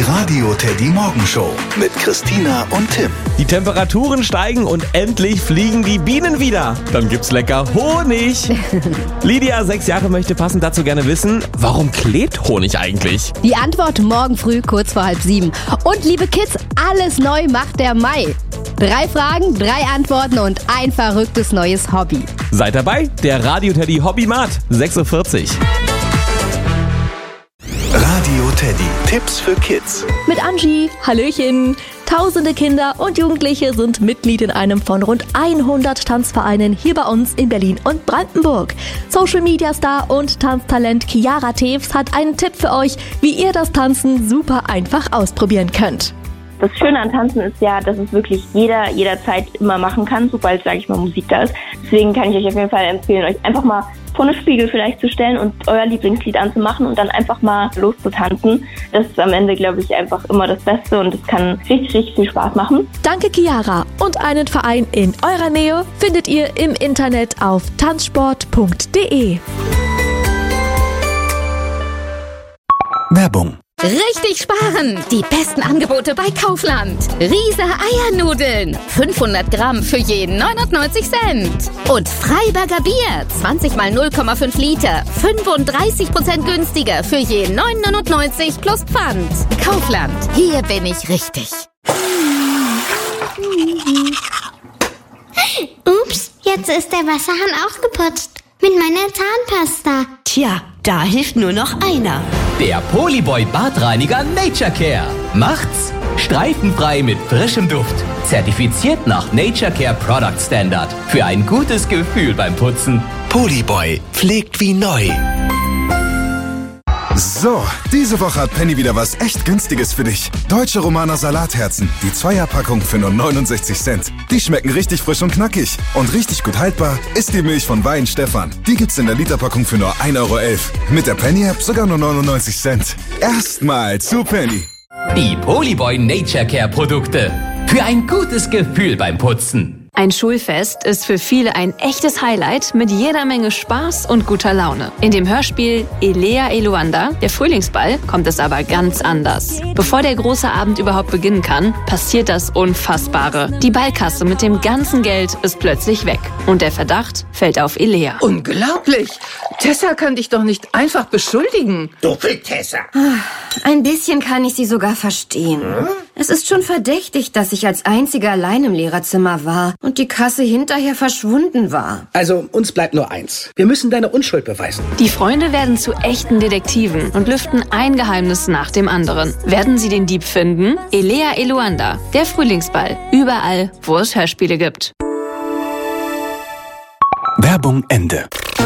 Die Radio Teddy Morgenshow mit Christina und Tim. Die Temperaturen steigen und endlich fliegen die Bienen wieder. Dann gibt's lecker Honig. Lydia, 6 Jahre, möchte passend dazu gerne wissen, warum klebt Honig eigentlich? Die Antwort morgen früh kurz vor 6:30. Und liebe Kids, alles neu macht der Mai. 3 Fragen, 3 Antworten und ein verrücktes neues Hobby. Seid dabei, der Radio Teddy Hobbymat, 6:40 Uhr. Radio Teddy, Tipps für Kids. Mit Angie, Hallöchen. Tausende Kinder und Jugendliche sind Mitglied in einem von rund 100 Tanzvereinen hier bei uns in Berlin und Brandenburg. Social-Media-Star und Tanztalent Chiara Tews hat einen Tipp für euch, wie ihr das Tanzen super einfach ausprobieren könnt. Das Schöne an Tanzen ist ja, dass es wirklich jederzeit immer machen kann, sobald, sage ich mal, Musik da ist. Deswegen kann ich euch auf jeden Fall empfehlen, euch einfach mal vor einen Spiegel vielleicht zu stellen und euer Lieblingslied anzumachen und dann einfach mal loszutanzen. Das ist am Ende, glaube ich, einfach immer das Beste und es kann richtig, richtig viel Spaß machen. Danke, Chiara. Und einen Verein in eurer Nähe findet ihr im Internet auf tanzsport.de. Werbung. Richtig sparen! Die besten Angebote bei Kaufland. Riese Eiernudeln. 500 Gramm für jeden 99 Cent. Und Freiberger Bier. 20 mal 0,5 Liter. 35% günstiger für jeden 9,99 plus Pfand. Kaufland. Hier bin ich richtig. Ups, jetzt ist der Wasserhahn ausgeputzt. Mit meiner Zahnpasta. Tja, da hilft nur noch einer. Der Polyboy Badreiniger Nature Care. Macht's streifenfrei mit frischem Duft. Zertifiziert nach Nature Care Product Standard. Für ein gutes Gefühl beim Putzen. Polyboy pflegt wie neu. So, diese Woche hat Penny wieder was echt Günstiges für dich. Deutsche Romaner Salatherzen, die 2er-Packung für nur 69 Cent. Die schmecken richtig frisch und knackig. Und richtig gut haltbar ist die Milch von Wein Stefan. Die gibt's in der Literpackung für nur 1,11 Euro. Mit der Penny-App sogar nur 99 Cent. Erstmal zu Penny. Die Polyboy Nature Care Produkte. Für ein gutes Gefühl beim Putzen. Ein Schulfest ist für viele ein echtes Highlight mit jeder Menge Spaß und guter Laune. In dem Hörspiel Elea Eluanda, der Frühlingsball, kommt es aber ganz anders. Bevor der große Abend überhaupt beginnen kann, passiert das Unfassbare. Die Ballkasse mit dem ganzen Geld ist plötzlich weg. Und der Verdacht fällt auf Elea. Unglaublich! Tessa kann dich doch nicht einfach beschuldigen. Doppel-Tessa. Ein bisschen kann ich sie sogar verstehen. Es ist schon verdächtig, dass ich als Einziger allein im Lehrerzimmer war und die Kasse hinterher verschwunden war. Also, uns bleibt nur eins. Wir müssen deine Unschuld beweisen. Die Freunde werden zu echten Detektiven und lüften ein Geheimnis nach dem anderen. Werden sie den Dieb finden? Elea Eluanda, der Frühlingsball. Überall, wo es Hörspiele gibt. Werbung Ende.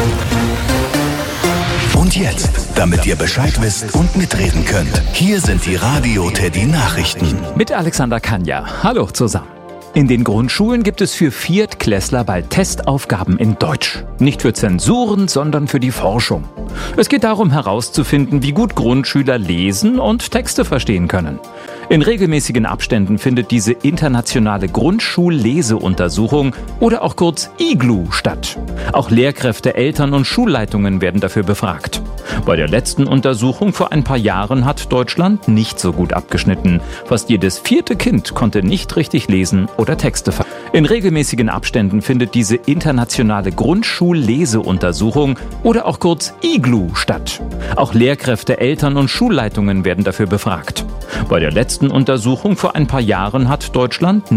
Und jetzt, damit ihr Bescheid wisst und mitreden könnt, hier sind die Radio Teddy Nachrichten. Mit Alexander Kanja. Hallo zusammen. In den Grundschulen gibt es für Viertklässler bald Testaufgaben in Deutsch. Nicht für Zensuren, sondern für die Forschung. Es geht darum herauszufinden, wie gut Grundschüler lesen und Texte verstehen können. In regelmäßigen Abständen findet diese internationale Grundschulleseuntersuchung oder auch kurz IGLU statt. Auch Lehrkräfte, Eltern und Schulleitungen werden dafür befragt. Bei der letzten Untersuchung vor ein paar Jahren hat Deutschland nicht so gut abgeschnitten. Fast jedes 4. Kind konnte nicht richtig lesen oder Texte verstehen. In regelmäßigen Abständen findet diese internationale Grundschulleseuntersuchung oder auch kurz IGLU statt. Auch Lehrkräfte, Eltern und Schulleitungen werden dafür befragt. Bei der letzten Untersuchung vor ein paar Jahren hat Deutschland